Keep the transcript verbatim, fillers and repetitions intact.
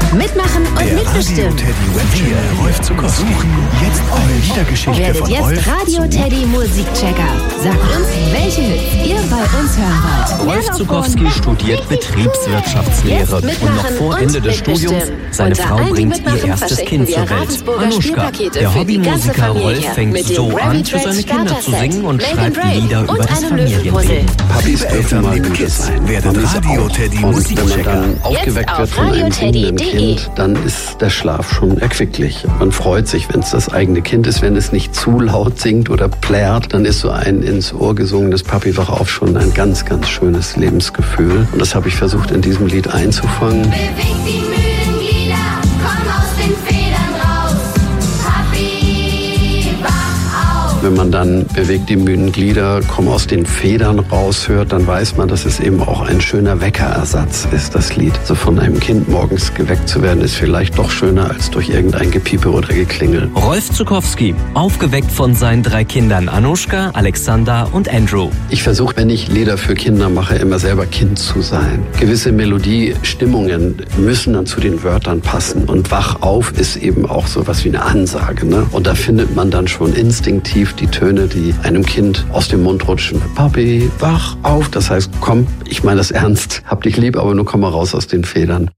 Mitmachen und Der mitbestimmen. Radio Teddy Webchecker Rolf Zuckowski suchen jetzt eure Liedergeschichte Werdet von jetzt Rolf Radio zu. Teddy Musikchecker. Sagt uns, welche Hits ihr bei uns hören wollt. Rolf Zuckowski studiert Betriebswirtschaftslehre Jetzt und noch mitmachen vor und Ende des mitbestimmen. Studiums seine Unter Frau allen, die bringt ihr mitmachen, erstes verschenken Kind wir zur Welt. Ravensburger Anuschka, Spielpakete der für die ganze Hobbymusiker Familie Rolf fängt mit so dem an, Rabbit für seine Ranch Kinder Starter zu Set, singen und Make schreibt and Break Lieder über und das einem Familienleben. Löwenpuzzle. Papis Liebe dürfen Eltern, mal liebe müde Kids, sein. werdet Mamis Radio auch. Teddy Und wenn man Musikchecker. dann aufgeweckt auf wird von einem radioteddy singenden punkt de. Kind, dann ist der Schlaf schon erquicklich. Man freut sich, wenn es das eigene Kind ist. Wenn es nicht zu laut singt oder plärt, dann ist so ein ins Ohr gesungenes Papi wach auf schon ein ganz, ganz schönes Lebensgefühl. Und das habe ich versucht in diesem Lied einzufangen. Bewegt die müden Glieder, komm aus den Federn raus. Papi, wach auf. Wenn man dann bewegt die müden Glieder, komm aus den Federn raus hört, dann weiß man, dass es eben auch ein schöner Weckerersatz ist, das Lied. So von einem Kind morgens geweckt zu werden, ist vielleicht doch schöner als durch irgendein Gepiepe oder Geklingel. Rolf Zuckowski, aufgeweckt von seinen drei Kindern Anuschka, Alexander und Andrew. Ich versuche, wenn ich Lieder für Kinder mache, immer selber Kind zu sein. Gewisse Melodiestimmungen müssen dann zu den Wörtern passen. Und wach auf ist eben auch so was wie eine Ansage. Ne? Und da findet man dann schon instinktiv die Töne, die einem Kind aus dem Mund rutschen. Papi, wach auf. Das heißt, komm, ich meine das ernst. Hab dich lieb, aber nur komm mal raus aus den Federn.